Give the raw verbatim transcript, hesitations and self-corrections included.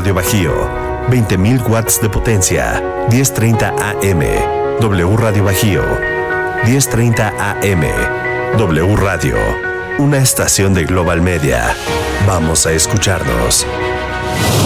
Radio Bajío, veinte mil watts de potencia, diez treinta A M. W Radio Bajío, diez treinta A M. W Radio, una estación de Global Media. Vamos a escucharnos.